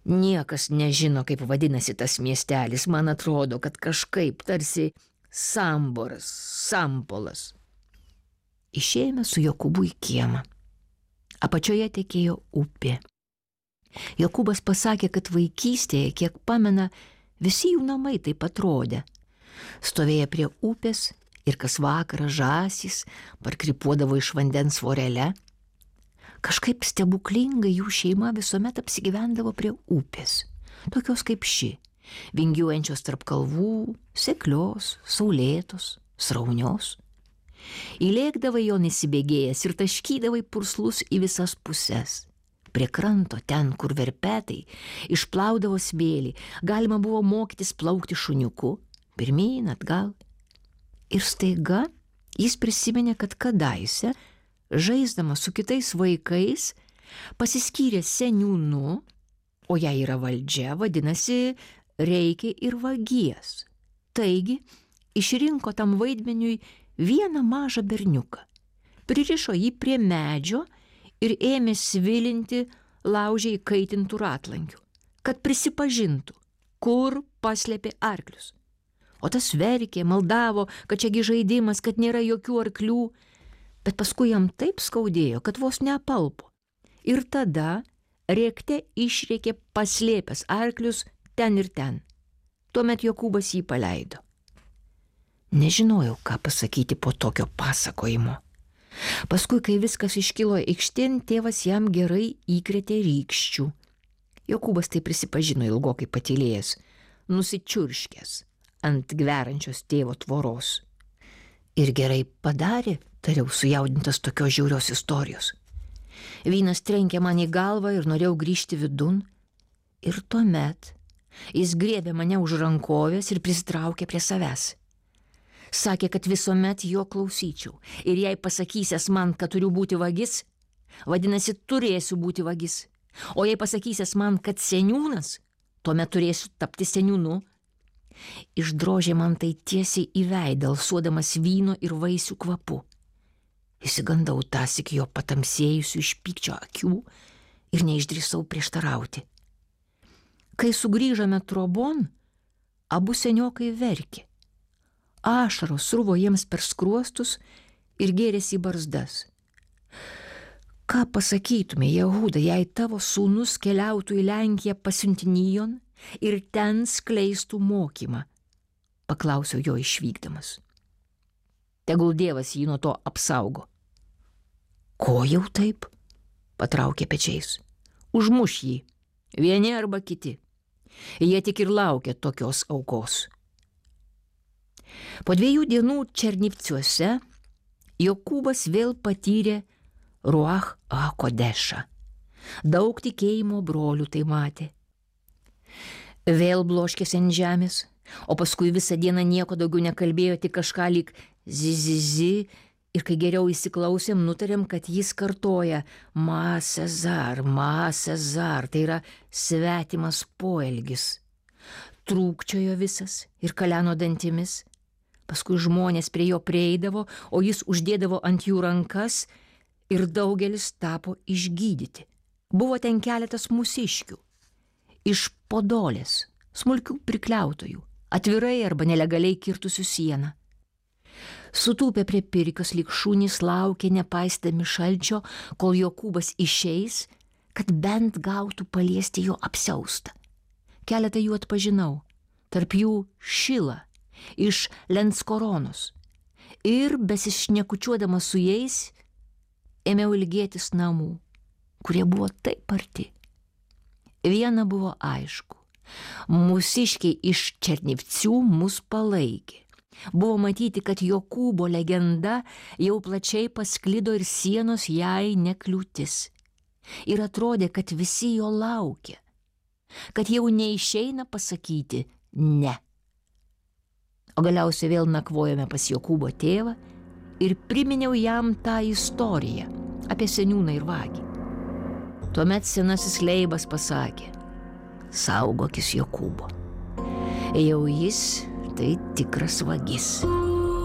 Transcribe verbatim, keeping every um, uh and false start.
Niekas nežino, kaip vadinasi tas miestelis. Man atrodo, kad kažkaip tarsi Samboras, Sampolas. Išėjome su Jokūbu į kiemą. Apačioje tekėjo upė. Jokūbas pasakė, kad vaikystėje, kiek pamena, visi jų namai taip atrodė. Stovėjo prie upės ir kas vakarą žąsys parkrypuodavo iš vandens vorele. Kažkaip stebuklingai jų šeima visuomet apsigyvendavo prie upės, tokios kaip ši, vingiuojančios tarp kalvų, seklios, saulėtos, sraunios. Įlėkdavai jo nesibėgėjęs ir taškydavai purslus į visas puses. Prie kranto, ten, kur verpetai, išplaudavo smėlį, galima buvo mokytis plaukti šuniuku, pirmyn, atgal. Ir staiga jis prisiminė, kad kadaise, žaisdamas su kitais vaikais, pasiskyrė seniūnu, o jei yra valdžia, vadinasi, reikia ir vagies. Taigi, išrinko tam vaidmeniui vieną mažą berniuką, pririšo jį prie medžio ir ėmė svilinti laužiai kaitintų ratlankių, kad prisipažintų, kur paslėpė arklius. O tas verkė, maldavo, kad čiagi žaidimas, kad nėra jokių arklių, bet paskui jam taip skaudėjo, kad vos neapalpo. Ir tada rėkte išrėkė paslėpęs arklius ten ir ten. Tuomet Jokūbas jį paleido. Nežinojau, ką pasakyti po tokio pasakojimo. Paskui, kai viskas iškilo aikštėn, tėvas jam gerai įkrėtė rykščių. Jokūbas tai prisipažino ilgokai patylėjęs, nusičiurškęs ant gverančios tėvo tvoros. Ir gerai padarė, tariau sujaudintas tokios žiaurios istorijos. Vynas trenkė man į galvą ir norėjau grįžti vidun. Ir tuomet jis griebė mane už rankovės ir prisitraukė prie savęs. Sakė, kad visuomet jo klausyčiau. Ir jei pasakysės man, kad turiu būti vagis, vadinasi, turėsiu būti vagis. O jei pasakysės man, kad seniūnas, tuomet turėsiu tapti seniūnu. Išdrožė man tai tiesiai į veidą, alsuodamas vyno ir vaisių kvapu. Įsigandau tąsyk jo patamsėjusių iš pykčio akių ir neišdrįsau prieštarauti. Kai sugrįžome trobon, abu seniokai verkė. Ašaros sruvo jiems per skruostus ir gėrėsi į barzdas. Ką pasakytume, Jehūda, jei tavo sūnus keliautų į Lenkiją pasiuntinijon ir ten skleistų mokymą? Paklausiau jo išvykdamas. Tegul Dievas jį nuo to apsaugo. Ko jau taip? Patraukė pečiais. Užmuš jį, vieni arba kiti. Jie tik ir laukia tokios aukos. Po dviejų dienų Černivciuose Jokūbas vėl patyrė Ruach HaKodešą. Daug tikėjimo brolių tai matė. Vėl bloškėsi ant žemės, o paskui visą dieną nieko daugiau nekalbėjo, tik kažką lyg zizizi, ir kai geriau įsiklausėm, nutarėm, kad jis kartoja Ma Cezar, Ma Cezar, tai yra svetimas poelgis. Trūkčiojo visas ir kaleno dantimis. Paskui žmonės prie jo prieidavo, o jis uždėdavo ant jų rankas ir daugelis tapo išgydyti. Buvo ten keletas mūsiškių, iš Podolės, smulkių prikliautojų, atvirai arba nelegaliai kirtusių sieną. Sutūpę prie pirkios lyg šunys laukė nepaisdami šalčio, kol Jokūbas išeis, kad bent gautų paliesti jo apsiaustą. Keletą jų atpažinau, tarp jų Šilą iš Lenskoronos, ir besišnekučiuodamas su jais ėmiau ilgėtis namų, kurie buvo taip arti. Viena buvo aišku, mūsiškiai iš Černivcių mus palaikė. Buvo matyti, kad Jokūbo legenda jau plačiai pasklido ir sienos jai nekliūtis. Ir atrodė, kad visi jo laukia, kad jau neišeina pasakyti ne. O galiausiai vėl nakvojome pas Jokūbo tėvą ir priminiau jam tą istoriją apie seniūną ir vagį. Tuomet senasis Leibas pasakė, saugokis Jokūbo. Jau jis tai tikras vagis.